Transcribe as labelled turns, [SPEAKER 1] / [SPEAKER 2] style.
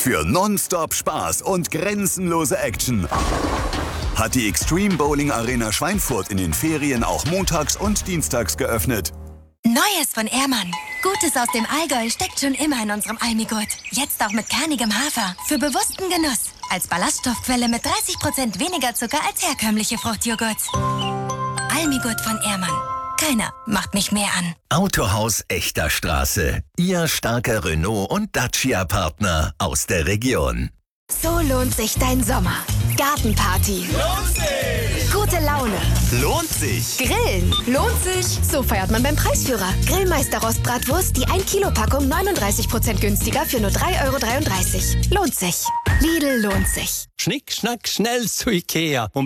[SPEAKER 1] Für nonstop Spaß und grenzenlose Action hat die Extreme Bowling Arena Schweinfurt in den Ferien auch montags und dienstags geöffnet.
[SPEAKER 2] Neues von Ehrmann. Gutes aus dem Allgäu steckt schon immer in unserem Almigurt. Jetzt auch mit kernigem Hafer. Für bewussten Genuss. Als Ballaststoffquelle mit 30% weniger Zucker als herkömmliche Fruchtjoghurts. Almigurt von Ehrmann. Keiner macht mich mehr an.
[SPEAKER 3] Autohaus Echter Straße. Ihr starker Renault- und Dacia-Partner aus der Region.
[SPEAKER 2] So lohnt sich dein Sommer. Gartenparty.
[SPEAKER 4] Lohnt sich!
[SPEAKER 2] Gute Laune.
[SPEAKER 1] Lohnt sich!
[SPEAKER 2] Grillen. Lohnt sich. So feiert man beim Preisführer. Grillmeister Rostbratwurst, die 1 Kilo Packung 39% günstiger für nur 3,33 €. Lohnt sich. Lidl lohnt sich.
[SPEAKER 5] Schnick, schnack, schnell zu Ikea.